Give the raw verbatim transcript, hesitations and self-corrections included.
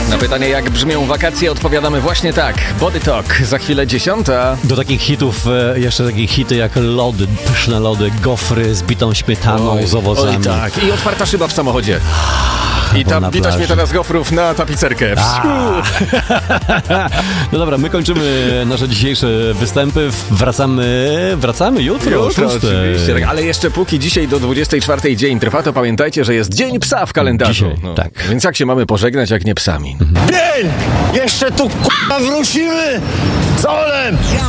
Na pytanie, jak brzmią wakacje, odpowiadamy właśnie tak. Body Talk, za chwilę dziesiąta. Do takich hitów e, jeszcze takie hity jak lody, pyszne lody, gofry z bitą śmietaną, Oj, z owocami. Oj, tak. I otwarta szyba w samochodzie. I ta na bita plaży. śmietana z gofrów na tapicerkę. No dobra, my kończymy nasze dzisiejsze występy. Wracamy, wracamy jutro. Jutro o szóstej. oczywiście, tak. Ale jeszcze póki dzisiaj do dwudziestej czwartej dzień trwa, to pamiętajcie, że jest Dzień Psa w kalendarzu. Dzisiaj, no. tak. Więc jak się mamy pożegnać, jak nie psami? Dzień! Jeszcze tu k***a wrócimy! Z Olem!